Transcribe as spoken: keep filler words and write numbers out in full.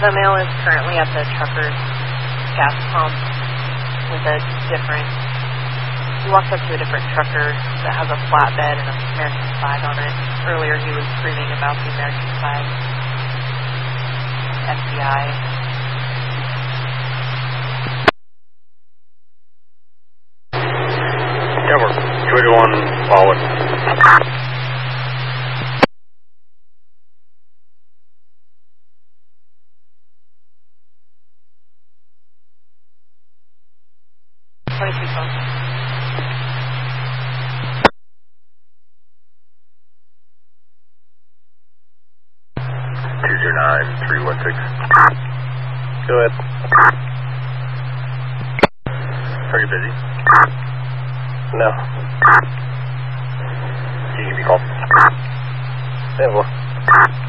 The male is currently at the trucker's gas pump with a different, he walks up to a different trucker that has a flatbed and an American flag on it. Earlier he was screaming about the American flag. F B I. Yeah, we're two eighty-one forward. twenty-two phone. two zero nine three one six. Go ahead. Are you busy? No. Can you give me a call? Yeah, well.